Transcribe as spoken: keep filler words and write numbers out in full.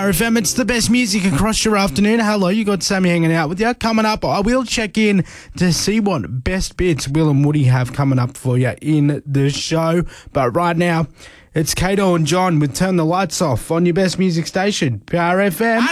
R F M. It's the best music across your afternoon. Hello, you got Sammy hanging out with you. Coming up, I will check in to see what best bits Will and Woody have coming up for you in the show. But right now, it's Kato and John with Turn the Lights Off on your best music station, P R F M.